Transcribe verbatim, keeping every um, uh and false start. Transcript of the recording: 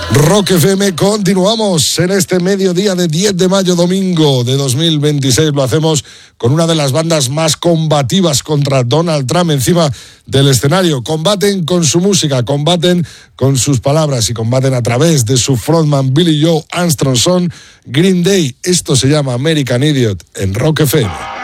Rock F M, continuamos en este mediodía de diez de mayo, domingo de dos mil veintiséis. Lo hacemos con una de las bandas más combativas contra Donald Trump encima del escenario. Combaten con su música, combaten con sus palabras y combaten a través de su frontman Billy Joe Armstrong. Green Day. Esto se llama American Idiot en Rock F M.